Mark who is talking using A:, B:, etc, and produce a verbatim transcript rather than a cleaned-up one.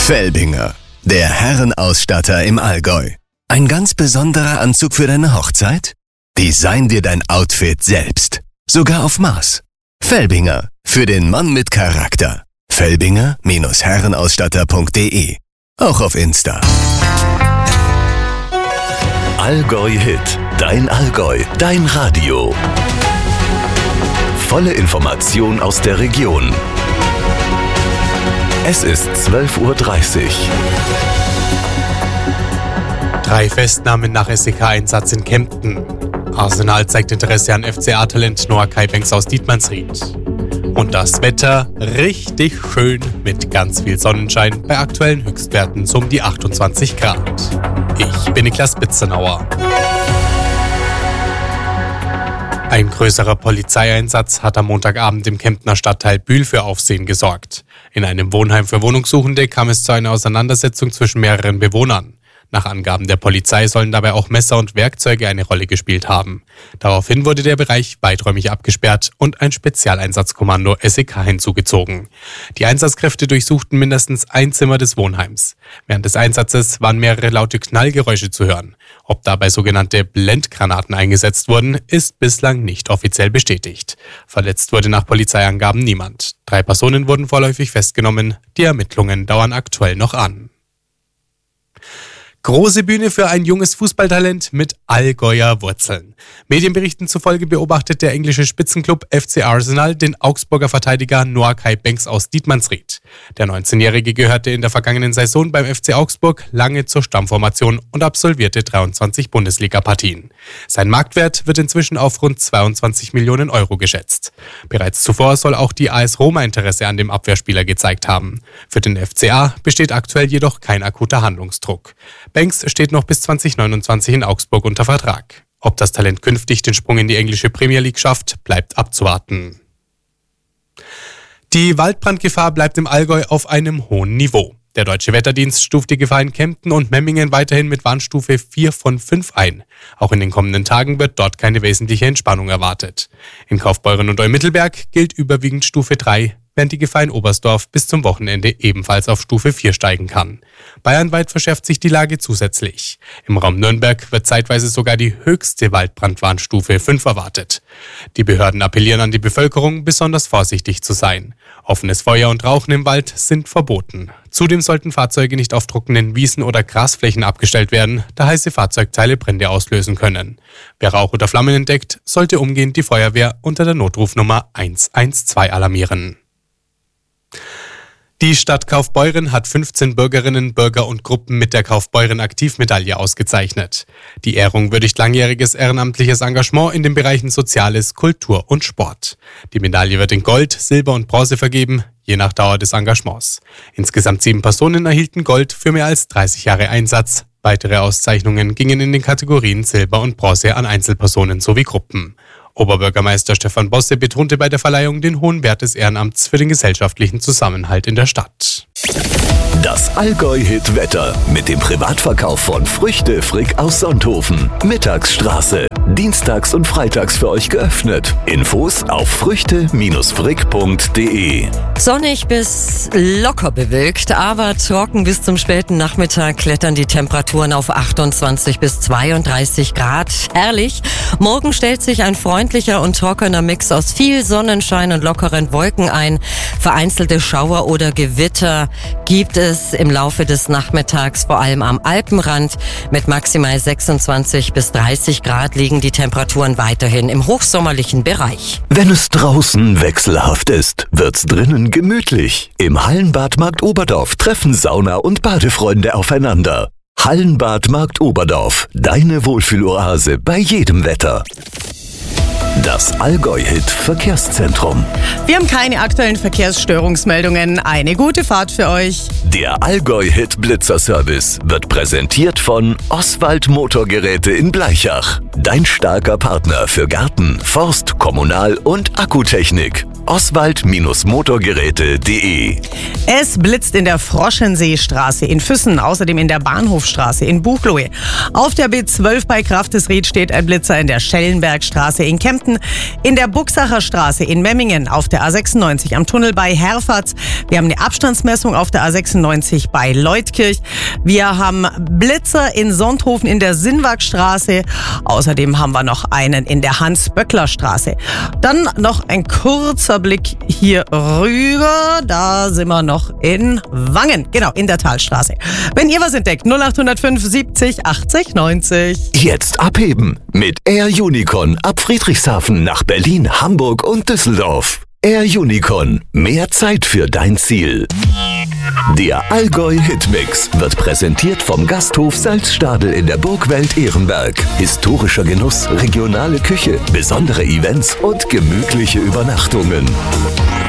A: Felbinger, der Herrenausstatter im Allgäu. Ein ganz besonderer Anzug für deine Hochzeit? Design dir dein Outfit selbst. Sogar auf Maß. Felbinger, für den Mann mit Charakter. Felbinger Herrenausstatter punkt de. Auch auf Insta.
B: Allgäu Hit, dein Allgäu, dein Radio. Volle Information aus der Region. Es ist zwölf Uhr dreißig.
C: Drei Festnahmen nach S E K-Einsatz in Kempten. Arsenal zeigt Interesse an F C A-Talent Noah Kaibenks aus Dietmannsried. Und das Wetter richtig schön mit ganz viel Sonnenschein bei aktuellen Höchstwerten so um die achtundzwanzig Grad. Ich bin Niklas Bitzenauer. Ein größerer Polizeieinsatz hat am Montagabend im Kemptener Stadtteil Bühl für Aufsehen gesorgt. In einem Wohnheim für Wohnungssuchende kam es zu einer Auseinandersetzung zwischen mehreren Bewohnern. Nach Angaben der Polizei sollen dabei auch Messer und Werkzeuge eine Rolle gespielt haben. Daraufhin wurde der Bereich weiträumig abgesperrt und ein Spezialeinsatzkommando S E K hinzugezogen. Die Einsatzkräfte durchsuchten mindestens ein Zimmer des Wohnheims. Während des Einsatzes waren mehrere laute Knallgeräusche zu hören. Ob dabei sogenannte Blendgranaten eingesetzt wurden, ist bislang nicht offiziell bestätigt. Verletzt wurde nach Polizeiangaben niemand. Drei Personen wurden vorläufig festgenommen. Die Ermittlungen dauern aktuell noch an. Große Bühne für ein junges Fußballtalent mit Allgäuer Wurzeln. Medienberichten zufolge beobachtet der englische Spitzenklub F C Arsenal den Augsburger Verteidiger Noah Kaibenks aus Dietmannsried. Der neunzehnjährige gehörte in der vergangenen Saison beim F C Augsburg lange zur Stammformation und absolvierte dreiundzwanzig Bundesliga-Partien. Sein Marktwert wird inzwischen auf rund zweiundzwanzig Millionen Euro geschätzt. Bereits zuvor soll auch die A S Roma Interesse an dem Abwehrspieler gezeigt haben. Für den F C A besteht aktuell jedoch kein akuter Handlungsdruck. Banks steht noch bis zwanzig neunundzwanzig in Augsburg unter Vertrag. Ob das Talent künftig den Sprung in die englische Premier League schafft, bleibt abzuwarten. Die Waldbrandgefahr bleibt im Allgäu auf einem hohen Niveau. Der Deutsche Wetterdienst stuft die Gefahr in Kempten und Memmingen weiterhin mit Warnstufe vier von fünf ein. Auch in den kommenden Tagen wird dort keine wesentliche Entspannung erwartet. In Kaufbeuren und Eumittelberg gilt überwiegend Stufe drei, während die Gefahr in Oberstdorf bis zum Wochenende ebenfalls auf Stufe vier steigen kann. Bayernweit verschärft sich die Lage zusätzlich. Im Raum Nürnberg wird zeitweise sogar die höchste Waldbrandwarnstufe fünf erwartet. Die Behörden appellieren an die Bevölkerung, besonders vorsichtig zu sein. Offenes Feuer und Rauchen im Wald sind verboten. Zudem sollten Fahrzeuge nicht auf trockenen Wiesen oder Grasflächen abgestellt werden, da heiße Fahrzeugteile Brände auslösen können. Wer Rauch oder Flammen entdeckt, sollte umgehend die Feuerwehr unter der Notrufnummer eins eins zwei alarmieren. Die Stadt Kaufbeuren hat fünfzehn Bürgerinnen, Bürger und Gruppen mit der Kaufbeuren-Aktivmedaille ausgezeichnet. Die Ehrung würdigt langjähriges ehrenamtliches Engagement in den Bereichen Soziales, Kultur und Sport. Die Medaille wird in Gold, Silber und Bronze vergeben, je nach Dauer des Engagements. Insgesamt sieben Personen erhielten Gold für mehr als dreißig Jahre Einsatz. Weitere Auszeichnungen gingen in den Kategorien Silber und Bronze an Einzelpersonen sowie Gruppen. Oberbürgermeister Stefan Bosse betonte bei der Verleihung den hohen Wert des Ehrenamts für den gesellschaftlichen Zusammenhalt in der Stadt.
B: Das Allgäu-Hit-Wetter mit dem Privatverkauf von Früchte Frick aus Sonthofen. Mittagsstraße. Dienstags und freitags für euch geöffnet. Infos auf früchte frick punkt de.
D: Sonnig bis locker bewölkt, aber trocken bis zum späten Nachmittag klettern die Temperaturen auf achtundzwanzig bis zweiunddreißig Grad. Herrlich. Morgen stellt sich ein freundlicher und trockener Mix aus viel Sonnenschein und lockeren Wolken ein. Vereinzelte Schauer oder Gewitter gibt es im Laufe des Nachmittags, vor allem am Alpenrand. Mit maximal sechsundzwanzig bis dreißig Grad liegen die Temperaturen weiterhin im hochsommerlichen Bereich.
B: Wenn es draußen wechselhaft ist, wird's drinnen gemütlich. Im Hallenbad Markt Oberdorf treffen Sauna- und Badefreunde aufeinander. Hallenbad Markt Oberdorf, deine Wohlfühloase bei jedem Wetter. Das Allgäu-Hit Verkehrszentrum.
E: Wir haben keine aktuellen Verkehrsstörungsmeldungen. Eine gute Fahrt für euch.
B: Der Allgäu-Hit Blitzer-Service wird präsentiert von Oswald Motorgeräte in Bleichach. Dein starker Partner für Garten, Forst, Kommunal- und Akkutechnik. oswald Motorgeräte punkt de.
E: Es blitzt in der Froschenseestraße in Füssen, außerdem in der Bahnhofstraße in Buchloe. Auf der B zwölf bei Kraftesried steht ein Blitzer in der Schellenbergstraße in Kempten, in der Buchsacher Straße in Memmingen, auf der A sechsundneunzig am Tunnel bei Herfatz. Wir haben eine Abstandsmessung auf der A sechsundneunzig bei Leutkirch. Wir haben Blitzer in Sonthofen in der Sinnwagstraße. Außerdem haben wir noch einen in der Hans-Böckler-Straße. Dann noch ein kurzer Blick hier rüber. Da sind wir noch in Wangen, genau, in der Talstraße. Wenn ihr was entdeckt, null acht null fünf siebzig achtzig neunzig.
B: Jetzt abheben mit Air Unicorn ab Friedrichshafen nach Berlin, Hamburg und Düsseldorf. Air Unicorn, mehr Zeit für dein Ziel. Der Allgäu Hitmix wird präsentiert vom Gasthof Salzstadel in der Burgwelt Ehrenberg. Historischer Genuss, regionale Küche, besondere Events und gemütliche Übernachtungen.